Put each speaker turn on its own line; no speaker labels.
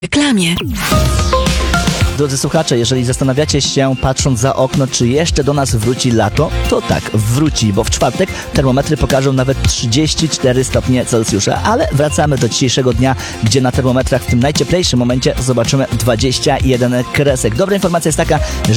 Reklamie.
Drodzy słuchacze, jeżeli zastanawiacie się, patrząc za okno, czy jeszcze do nas wróci lato, to tak, wróci, bo w czwartek termometry pokażą nawet 34 stopnie Celsjusza, ale wracamy do dzisiejszego dnia, gdzie na termometrach w tym najcieplejszym momencie zobaczymy 21 kresek. Dobra informacja jest taka,